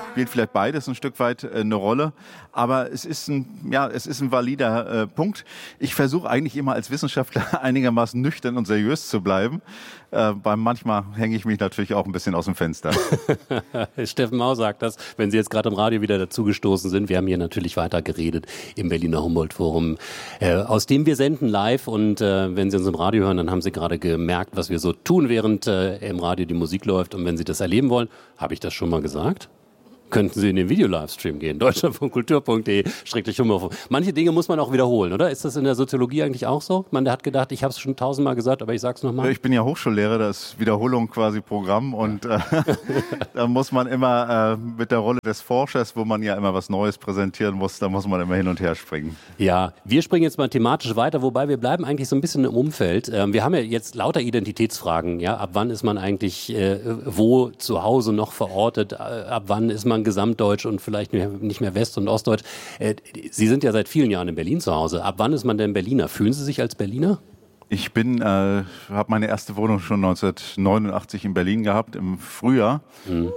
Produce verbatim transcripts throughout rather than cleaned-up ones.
spielt vielleicht beides ein Stück weit äh, eine Rolle. Aber es ist ein, ja, es ist ein valider äh, Punkt. Ich versuche eigentlich immer als Wissenschaftler einigermaßen nüchtern und seriös zu bleiben. Äh, beim manchmal hänge ich mich natürlich auch ein bisschen aus dem Fenster. Steffen Mau sagt das, wenn Sie jetzt gerade im Radio wieder dazugestoßen sind. Wir haben hier natürlich weiter geredet im Berliner Humboldt-Forum, äh, aus dem wir senden live. Und äh, wenn Sie uns im Radio hören, dann haben Sie gerade gemerkt, was wir so tun, während äh, im Radio die Musik läuft. Und wenn Sie das erleben wollen, habe ich das schon mal gesagt? Könnten Sie in den Video-Livestream gehen, deutschlandfunkkultur punkt de schrägstrich Humboldt. Manche Dinge muss man auch wiederholen, oder? Ist das in der Soziologie eigentlich auch so? Man der hat gedacht, ich habe es schon tausendmal gesagt, aber ich sag's nochmal. Ich bin ja Hochschullehrer, da ist Wiederholung quasi Programm und äh, da muss man immer äh, mit der Rolle des Forschers, wo man ja immer was Neues präsentieren muss, da muss man immer hin und her springen. Ja, wir springen jetzt mal thematisch weiter, wobei wir bleiben eigentlich so ein bisschen im Umfeld. Ähm, wir haben ja jetzt lauter Identitätsfragen, ja, ab wann ist man eigentlich äh, wo zu Hause noch verortet, äh, ab wann ist man gesamtdeutsch und vielleicht nicht mehr West- und Ostdeutsch. Sie sind ja seit vielen Jahren in Berlin zu Hause. Ab wann ist man denn Berliner? Fühlen Sie sich als Berliner? Ich bin, äh, habe meine erste Wohnung schon neunzehnhundertneunundachtzig in Berlin gehabt, im Frühjahr. Mhm.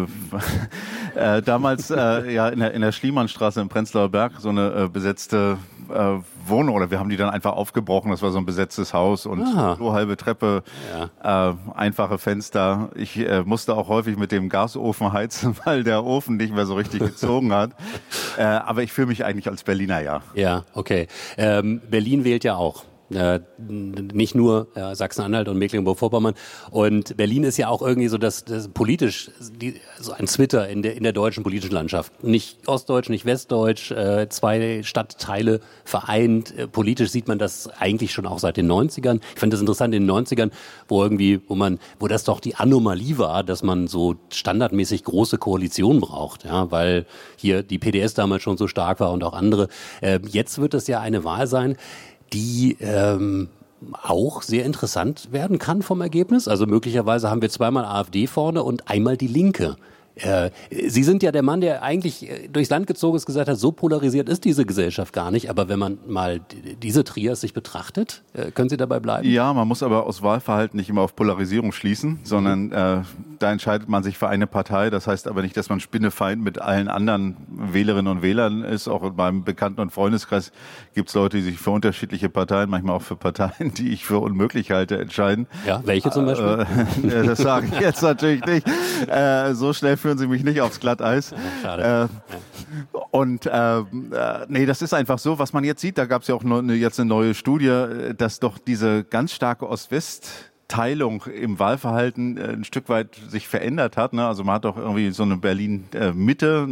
Äh, äh, damals äh, ja in der, in der Schliemannstraße im Prenzlauer Berg so eine äh, besetzte äh, Wohnung, oder wir haben die dann einfach aufgebrochen. Das war so ein besetztes Haus und so halbe Treppe, ja. äh, einfache Fenster. Ich äh, musste auch häufig mit dem Gasofen heizen, weil der Ofen nicht mehr so richtig gezogen hat. Äh, aber ich fühle mich eigentlich als Berliner, ja. Ja, okay. Ähm, Berlin wählt ja auch. Äh, nicht nur äh, Sachsen-Anhalt und Mecklenburg-Vorpommern. Und Berlin ist ja auch irgendwie so das, das politisch die, so ein Twitter in der in der deutschen politischen Landschaft. Nicht Ostdeutsch, nicht Westdeutsch, äh, zwei Stadtteile vereint. Äh, politisch sieht man das eigentlich schon auch seit den neunzigern. Ich fand das interessant in den neunzigern, wo irgendwie, wo man, wo das doch die Anomalie war, dass man so standardmäßig große Koalitionen braucht, ja, weil hier die P D S damals schon so stark war und auch andere. Äh, jetzt wird es ja eine Wahl sein, die ähm, auch sehr interessant werden kann vom Ergebnis. Also möglicherweise haben wir zweimal AfD vorne und einmal die Linke. Äh, Sie sind ja der Mann, der eigentlich durchs Land gezogen ist, gesagt hat, so polarisiert ist diese Gesellschaft gar nicht. Aber wenn man mal diese Trias sich betrachtet, äh, können Sie dabei bleiben? Ja, man muss aber aus Wahlverhalten nicht immer auf Polarisierung schließen, sondern äh, da entscheidet man sich für eine Partei. Das heißt aber nicht, dass man Spinnefeind mit allen anderen Wählerinnen und Wählern ist. Auch in meinem Bekannten- und Freundeskreis gibt es Leute, die sich für unterschiedliche Parteien, manchmal auch für Parteien, die ich für unmöglich halte, entscheiden. Ja, welche zum Beispiel? Äh, das sage ich jetzt natürlich nicht. Äh, so schnell führen Sie mich nicht aufs Glatteis. Schade. Äh, und äh, nee, das ist einfach so, was man jetzt sieht. Da gab es ja auch eine, jetzt eine neue Studie, dass doch diese ganz starke Ost-West- Teilung im Wahlverhalten äh, ein Stück weit sich verändert hat. Ne? Also man hat doch irgendwie so eine Berlin-Mitte,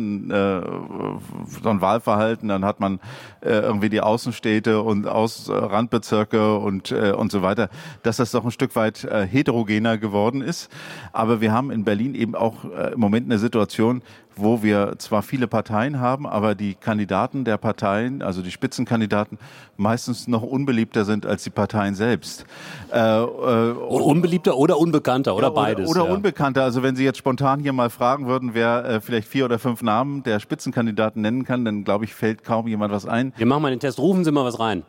äh, so ein Wahlverhalten, dann hat man äh, irgendwie die Außenstädte und Aus, äh, Randbezirke und, äh, und so weiter, dass das doch ein Stück weit äh, heterogener geworden ist. Aber wir haben in Berlin eben auch äh, im Moment eine Situation, wo wir zwar viele Parteien haben, aber die Kandidaten der Parteien, also die Spitzenkandidaten, meistens noch unbeliebter sind als die Parteien selbst. Äh, äh, Unbeliebter oder unbekannter oder ja, beides. Oder, oder ja. unbekannter. Also wenn Sie jetzt spontan hier mal fragen würden, wer äh, vielleicht vier oder fünf Namen der Spitzenkandidaten nennen kann, dann glaube ich, fällt kaum jemand was ein. Wir machen mal den Test. Rufen Sie mal was rein.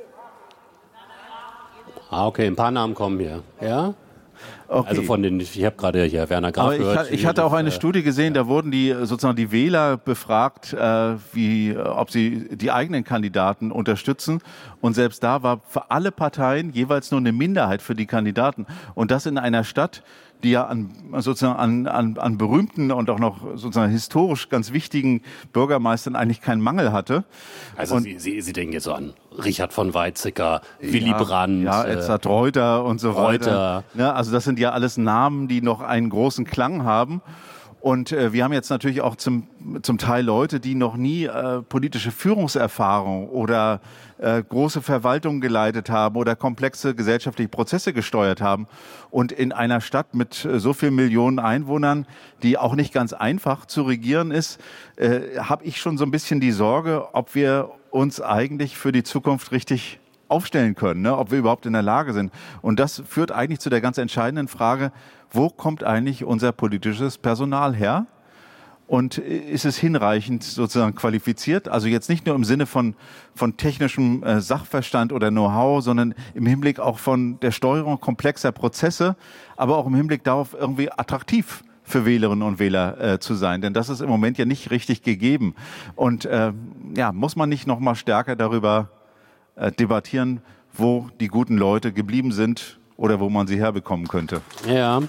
Ah, okay, ein paar Namen kommen hier. Ja? Okay. Also von den, ich habe gerade hier Werner Graf Aber gehört. Ich, ich hatte auch eine äh, Studie gesehen, da wurden die sozusagen die Wähler befragt, äh, wie, ob sie die eigenen Kandidaten unterstützen. Und selbst da war für alle Parteien jeweils nur eine Minderheit für die Kandidaten. Und das in einer Stadt, die ja an, sozusagen an, an, an berühmten und auch noch sozusagen historisch ganz wichtigen Bürgermeistern eigentlich keinen Mangel hatte. Also und, Sie, Sie, Sie denken jetzt so an Richard von Weizsäcker, Willy ja, Brandt, ja, Edzard Reuter und so Reuter. weiter. Ja, also das sind ja alles Namen, die noch einen großen Klang haben. Und äh, wir haben jetzt natürlich auch zum, zum Teil Leute, die noch nie äh, politische Führungserfahrung oder äh, große Verwaltung geleitet haben oder komplexe gesellschaftliche Prozesse gesteuert haben. Und in einer Stadt mit äh, so vielen Millionen Einwohnern, die auch nicht ganz einfach zu regieren ist, äh, habe ich schon so ein bisschen die Sorge, ob wir uns eigentlich für die Zukunft richtig aufstellen können, ne? Ob wir überhaupt in der Lage sind. Und das führt eigentlich zu der ganz entscheidenden Frage, wo kommt eigentlich unser politisches Personal her? Und ist es hinreichend sozusagen qualifiziert? Also jetzt nicht nur im Sinne von, von technischem äh, Sachverstand oder Know-how, sondern im Hinblick auch von der Steuerung komplexer Prozesse, aber auch im Hinblick darauf, irgendwie attraktiv für Wählerinnen und Wähler äh, zu sein. Denn das ist im Moment ja nicht richtig gegeben. Und äh, ja, muss man nicht noch mal stärker darüber äh, debattieren, wo die guten Leute geblieben sind oder wo man sie herbekommen könnte? Ja.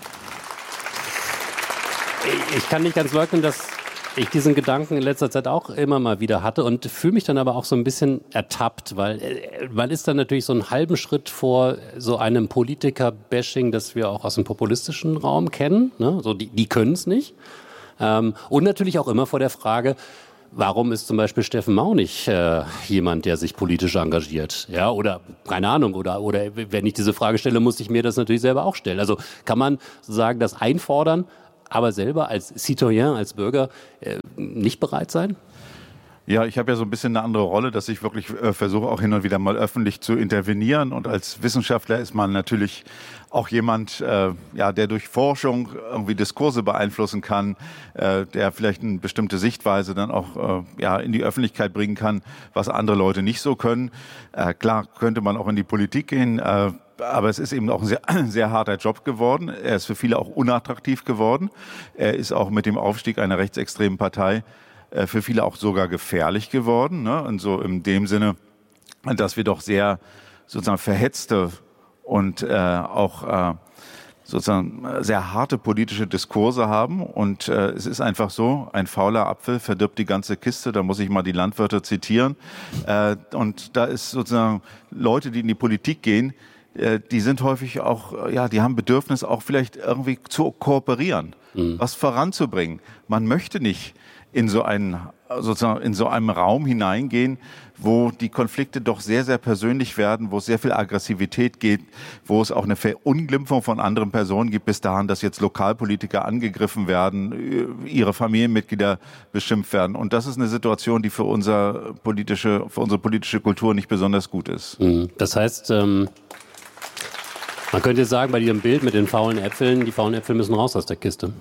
Ich kann nicht ganz leugnen, dass ich diesen Gedanken in letzter Zeit auch immer mal wieder hatte und fühle mich dann aber auch so ein bisschen ertappt, weil man ist dann natürlich so einen halben Schritt vor so einem Politiker-Bashing, das wir auch aus dem populistischen Raum kennen. Ne? So die, die können es nicht. Ähm, und natürlich auch immer vor der Frage, warum ist zum Beispiel Steffen Mau nicht äh, jemand, der sich politisch engagiert? Ja, oder keine Ahnung, oder, oder wenn ich diese Frage stelle, muss ich mir das natürlich selber auch stellen. Also kann man sozusagen das einfordern, aber selber als Citoyen, als Bürger äh, nicht bereit sein? Ja, ich habe ja so ein bisschen eine andere Rolle, dass ich wirklich äh, versuche, auch hin und wieder mal öffentlich zu intervenieren. Und als Wissenschaftler ist man natürlich auch jemand, äh, ja, der durch Forschung irgendwie Diskurse beeinflussen kann, äh, der vielleicht eine bestimmte Sichtweise dann auch äh, ja, in die Öffentlichkeit bringen kann, was andere Leute nicht so können. Äh, klar könnte man auch in die Politik gehen, äh, aber es ist eben auch ein sehr, sehr harter Job geworden. Er ist für viele auch unattraktiv geworden. Er ist auch mit dem Aufstieg einer rechtsextremen Partei äh, für viele auch sogar gefährlich geworden. Ne? Und so in dem Sinne, dass wir doch sehr sozusagen verhetzte und äh, auch äh, sozusagen sehr harte politische Diskurse haben. Und äh, es ist einfach so, ein fauler Apfel verdirbt die ganze Kiste. Da muss ich mal die Landwirte zitieren. Äh, und da ist sozusagen Leute, die in die Politik gehen, die sind häufig auch, ja, die haben Bedürfnis auch vielleicht irgendwie zu kooperieren, mhm. was voranzubringen. Man möchte nicht in so einen, sozusagen in so einem Raum hineingehen, wo die Konflikte doch sehr, sehr persönlich werden, wo es sehr viel Aggressivität geht, wo es auch eine Verunglimpfung von anderen Personen gibt, bis dahin, dass jetzt Lokalpolitiker angegriffen werden, ihre Familienmitglieder beschimpft werden. Und das ist eine Situation, die für unser politische, für unsere politische Kultur nicht besonders gut ist. Mhm. Das heißt, ähm man könnte sagen, bei diesem Bild mit den faulen Äpfeln, die faulen Äpfel müssen raus aus der Kiste.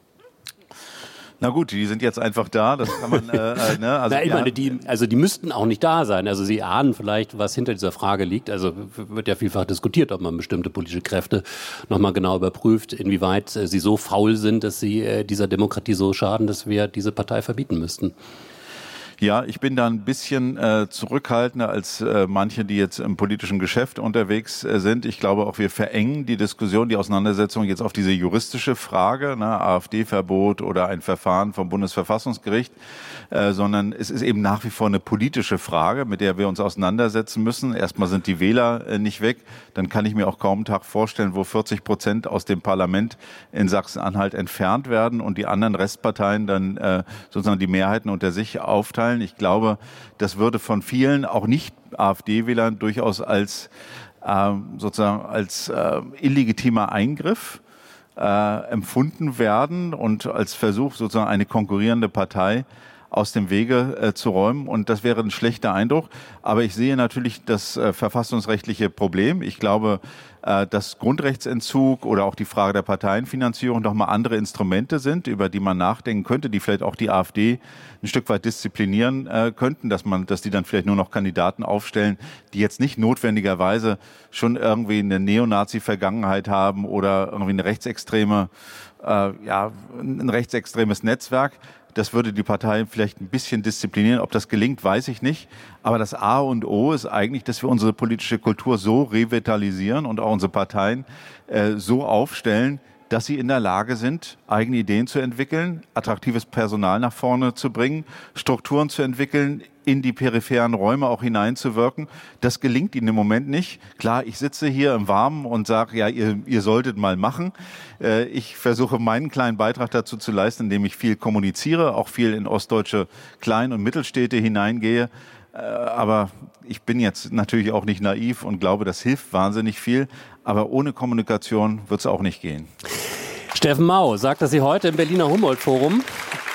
Na gut, die sind jetzt einfach da, das kann man, äh, äh, ne? Also, Na, ich ja. meine, die, also die müssten auch nicht da sein. Also sie ahnen vielleicht, was hinter dieser Frage liegt. Also wird ja vielfach diskutiert, ob man bestimmte politische Kräfte nochmal genau überprüft, inwieweit äh, sie so faul sind, dass sie äh, dieser Demokratie so schaden, dass wir diese Partei verbieten müssten. Ja, ich bin da ein bisschen äh, zurückhaltender als äh, manche, die jetzt im politischen Geschäft unterwegs äh, sind. Ich glaube auch, wir verengen die Diskussion, die Auseinandersetzung jetzt auf diese juristische Frage, ne, AfD-Verbot oder ein Verfahren vom Bundesverfassungsgericht, äh, sondern es ist eben nach wie vor eine politische Frage, mit der wir uns auseinandersetzen müssen. Erstmal sind die Wähler äh, nicht weg, dann kann ich mir auch kaum einen Tag vorstellen, wo vierzig Prozent aus dem Parlament in Sachsen-Anhalt entfernt werden und die anderen Restparteien dann äh, sozusagen die Mehrheiten unter sich aufteilen. Ich glaube, das würde von vielen, auch nicht AfD-Wählern, durchaus als äh, sozusagen als äh, illegitimer Eingriff äh, empfunden werden und als Versuch, sozusagen eine konkurrierende Partei aus dem Wege äh, zu räumen. Und das wäre ein schlechter Eindruck. Aber ich sehe natürlich das äh, verfassungsrechtliche Problem. Ich glaube, äh, dass Grundrechtsentzug oder auch die Frage der Parteienfinanzierung doch mal andere Instrumente sind, über die man nachdenken könnte, die vielleicht auch die AfD ein Stück weit disziplinieren äh, könnten, dass man, dass die dann vielleicht nur noch Kandidaten aufstellen, die jetzt nicht notwendigerweise schon irgendwie eine Neonazi-Vergangenheit haben oder irgendwie eine rechtsextreme, äh, ja, ein rechtsextremes Netzwerk. Das würde die Partei vielleicht ein bisschen disziplinieren. Ob das gelingt, weiß ich nicht. Aber das A und O ist eigentlich, dass wir unsere politische Kultur so revitalisieren und auch unsere Parteien äh, so aufstellen, dass sie in der Lage sind, eigene Ideen zu entwickeln, attraktives Personal nach vorne zu bringen, Strukturen zu entwickeln, in die peripheren Räume auch hineinzuwirken. Das gelingt ihnen im Moment nicht. Klar, ich sitze hier im Warmen und sage, ja, ihr, ihr solltet mal machen. Äh, ich versuche meinen kleinen Beitrag dazu zu leisten, indem ich viel kommuniziere, auch viel in ostdeutsche Klein- und Mittelstädte hineingehe. Äh, aber ich bin jetzt natürlich auch nicht naiv und glaube, das hilft wahnsinnig viel. Aber ohne Kommunikation wird es auch nicht gehen. Steffen Mau sagte sie heute im Berliner Humboldt-Forum.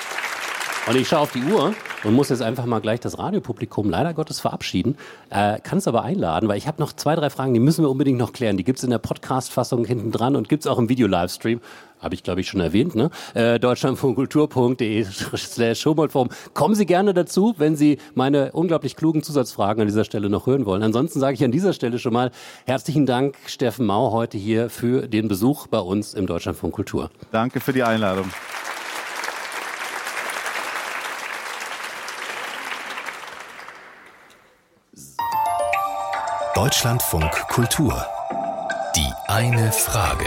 Und ich schaue auf die Uhr und muss jetzt einfach mal gleich das Radiopublikum leider Gottes verabschieden. Äh, kann es aber einladen, weil ich habe noch zwei, drei Fragen, die müssen wir unbedingt noch klären. Die gibt es in der Podcast-Fassung hinten dran und gibt es auch im Video-Livestream. habe ich, glaube ich, schon erwähnt, ne? Äh, deutschlandfunkkultur.de slash Humboldt-Forum. Kommen Sie gerne dazu, wenn Sie meine unglaublich klugen Zusatzfragen an dieser Stelle noch hören wollen. Ansonsten sage ich an dieser Stelle schon mal herzlichen Dank, Steffen Mau, heute hier für den Besuch bei uns im Deutschlandfunk Kultur. Danke für die Einladung. Deutschlandfunk Kultur. Die eine Frage.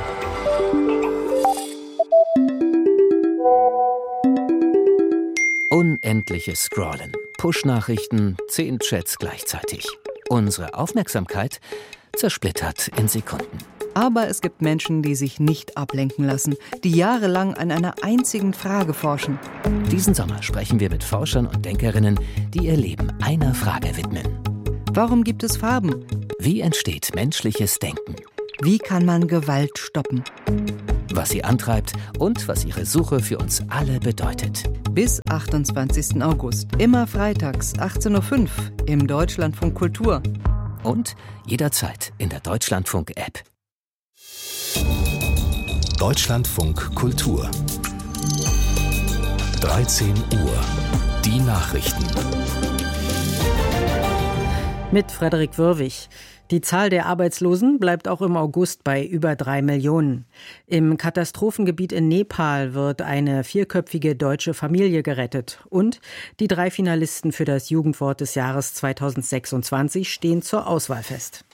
Unendliches Scrollen, Push-Nachrichten, zehn Chats gleichzeitig. Unsere Aufmerksamkeit zersplittert in Sekunden. Aber es gibt Menschen, die sich nicht ablenken lassen, die jahrelang an einer einzigen Frage forschen. Diesen Sommer sprechen wir mit Forschern und Denkerinnen, die ihr Leben einer Frage widmen. Warum gibt es Farben? Wie entsteht menschliches Denken? Wie kann man Gewalt stoppen? Was sie antreibt und was ihre Suche für uns alle bedeutet. Bis achtundzwanzigsten August, immer freitags, achtzehn Uhr fünf im Deutschlandfunk Kultur. Und jederzeit in der Deutschlandfunk-App. Deutschlandfunk Kultur. dreizehn Uhr. Die Nachrichten. Mit Frederik Würwig. Die Zahl der Arbeitslosen bleibt auch im August bei über drei Millionen. Im Katastrophengebiet in Nepal wird eine vierköpfige deutsche Familie gerettet. Und die drei Finalisten für das Jugendwort des Jahres zweitausendsechsundzwanzig stehen zur Auswahl fest.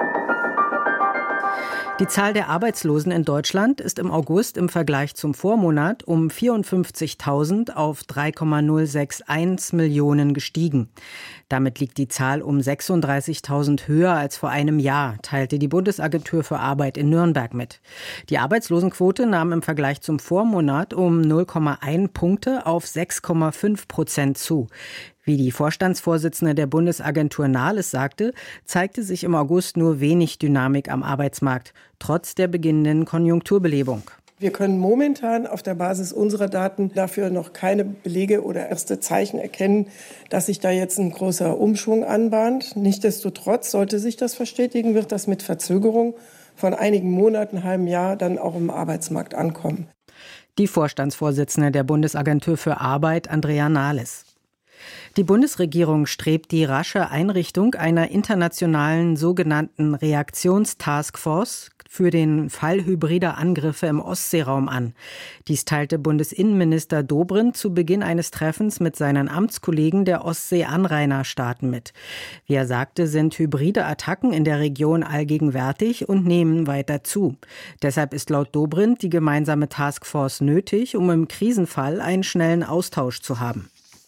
Die Zahl der Arbeitslosen in Deutschland ist im August im Vergleich zum Vormonat um vierundfünfzigtausend auf drei Komma null sechs eins Millionen gestiegen. Damit liegt die Zahl um sechsunddreißigtausend höher als vor einem Jahr, teilte die Bundesagentur für Arbeit in Nürnberg mit. Die Arbeitslosenquote nahm im Vergleich zum Vormonat um null Komma eins Punkte auf sechs Komma fünf Prozent zu. Wie die Vorstandsvorsitzende der Bundesagentur Nahles sagte, zeigte sich im August nur wenig Dynamik am Arbeitsmarkt, trotz der beginnenden Konjunkturbelebung. Wir können momentan auf der Basis unserer Daten dafür noch keine Belege oder erste Zeichen erkennen, dass sich da jetzt ein großer Umschwung anbahnt. Nichtsdestotrotz, sollte sich das verstetigen, wird das mit Verzögerung von einigen Monaten, einem halben Jahr dann auch im Arbeitsmarkt ankommen. Die Vorstandsvorsitzende der Bundesagentur für Arbeit, Andrea Nahles. Die Bundesregierung strebt die rasche Einrichtung einer internationalen sogenannten Reaktionstaskforce für den Fall hybrider Angriffe im Ostseeraum an. Dies teilte Bundesinnenminister Dobrindt zu Beginn eines Treffens mit seinen Amtskollegen der Ostsee-Anrainerstaaten mit. Wie er sagte, sind hybride Attacken in der Region allgegenwärtig und nehmen weiter zu. Deshalb ist laut Dobrindt die gemeinsame Taskforce nötig, um im Krisenfall einen schnellen Austausch zu haben.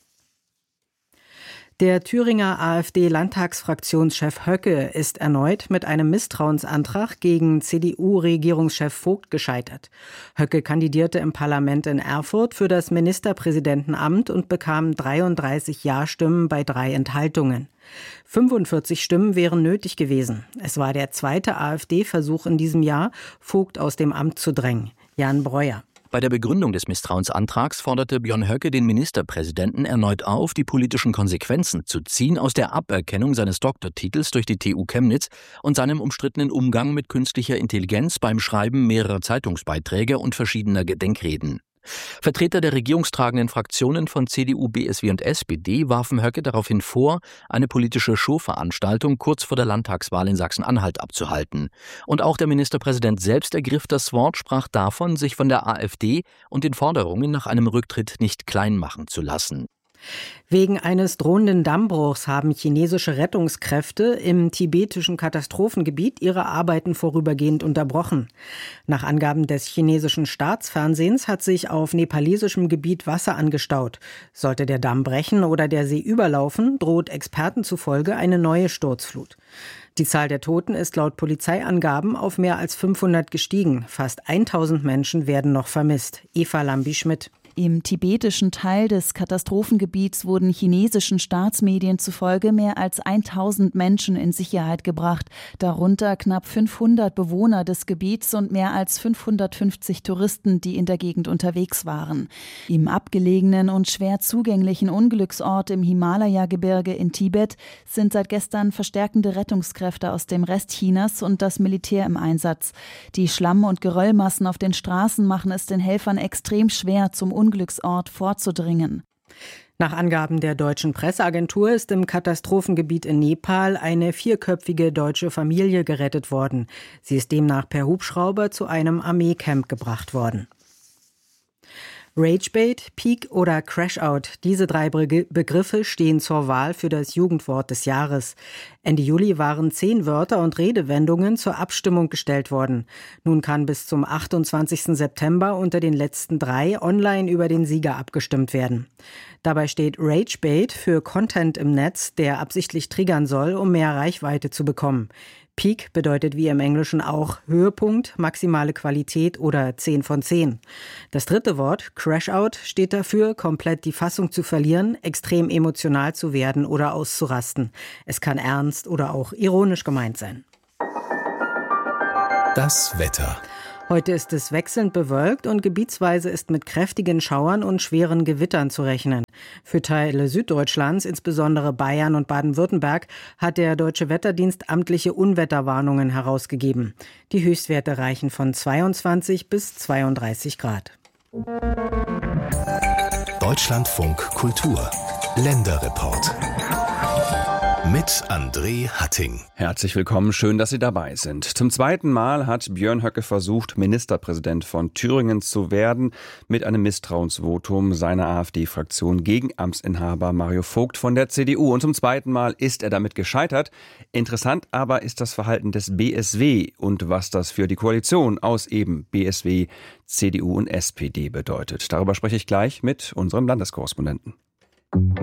Der Thüringer AfD-Landtagsfraktionschef Höcke ist erneut mit einem Misstrauensantrag gegen C D U-Regierungschef Vogt gescheitert. Höcke kandidierte im Parlament in Erfurt für das Ministerpräsidentenamt und bekam dreiunddreißig Ja-Stimmen bei drei Enthaltungen. fünfundvierzig Stimmen wären nötig gewesen. Es war der zweite AfD-Versuch in diesem Jahr, Vogt aus dem Amt zu drängen. Jan Breuer. Bei der Begründung des Misstrauensantrags forderte Björn Höcke den Ministerpräsidenten erneut auf, die politischen Konsequenzen zu ziehen aus der Aberkennung seines Doktortitels durch die T U Chemnitz und seinem umstrittenen Umgang mit künstlicher Intelligenz beim Schreiben mehrerer Zeitungsbeiträge und verschiedener Gedenkreden. Vertreter der regierungstragenden Fraktionen von C D U, B S W und S P D warfen Höcke daraufhin vor, eine politische Showveranstaltung kurz vor der Landtagswahl in Sachsen-Anhalt abzuhalten. Und auch der Ministerpräsident selbst ergriff das Wort, sprach davon, sich von der AfD und den Forderungen nach einem Rücktritt nicht klein machen zu lassen. Wegen eines drohenden Dammbruchs haben chinesische Rettungskräfte im tibetischen Katastrophengebiet ihre Arbeiten vorübergehend unterbrochen. Nach Angaben des chinesischen Staatsfernsehens hat sich auf nepalesischem Gebiet Wasser angestaut. Sollte der Damm brechen oder der See überlaufen, droht Experten zufolge eine neue Sturzflut. Die Zahl der Toten ist laut Polizeiangaben auf mehr als fünfhundert gestiegen. Fast tausend Menschen werden noch vermisst. Eva Lambi-Schmidt. Im tibetischen Teil des Katastrophengebiets wurden chinesischen Staatsmedien zufolge mehr als tausend Menschen in Sicherheit gebracht, darunter knapp fünfhundert Bewohner des Gebiets und mehr als fünfhundertfünfzig Touristen, die in der Gegend unterwegs waren. Im abgelegenen und schwer zugänglichen Unglücksort im Himalaya-Gebirge in Tibet sind seit gestern verstärkende Rettungskräfte aus dem Rest Chinas und das Militär im Einsatz. Die Schlamm- und Geröllmassen auf den Straßen machen es den Helfern extrem schwer, zum Unglücksort vorzudringen. Nach Angaben der deutschen Presseagentur ist im Katastrophengebiet in Nepal eine vierköpfige deutsche Familie gerettet worden. Sie ist demnach per Hubschrauber zu einem Armeecamp gebracht worden. Ragebait, Peak oder Crashout, diese drei Begriffe stehen zur Wahl für das Jugendwort des Jahres. Ende Juli waren zehn Wörter und Redewendungen zur Abstimmung gestellt worden. Nun kann bis zum achtundzwanzigsten September unter den letzten drei online über den Sieger abgestimmt werden. Dabei steht Ragebait für Content im Netz, der absichtlich triggern soll, um mehr Reichweite zu bekommen. Peak bedeutet wie im Englischen auch Höhepunkt, maximale Qualität oder zehn von zehn. Das dritte Wort, Crashout, steht dafür, komplett die Fassung zu verlieren, extrem emotional zu werden oder auszurasten. Es kann ernst oder auch ironisch gemeint sein. Das Wetter. Heute ist es wechselnd bewölkt und gebietsweise ist mit kräftigen Schauern und schweren Gewittern zu rechnen. Für Teile Süddeutschlands, insbesondere Bayern und Baden-Württemberg, hat der Deutsche Wetterdienst amtliche Unwetterwarnungen herausgegeben. Die Höchstwerte reichen von zweiundzwanzig bis zweiunddreißig Grad. Deutschlandfunk Kultur. Länderreport. Mit André Hatting. Herzlich willkommen, schön, dass Sie dabei sind. Zum zweiten Mal hat Björn Höcke versucht, Ministerpräsident von Thüringen zu werden, mit einem Misstrauensvotum seiner AfD-Fraktion gegen Amtsinhaber Mario Vogt von der C D U. Und zum zweiten Mal ist er damit gescheitert. Interessant aber ist das Verhalten des B S W und was das für die Koalition aus eben B S W, C D U und S P D bedeutet. Darüber spreche ich gleich mit unserem Landeskorrespondenten.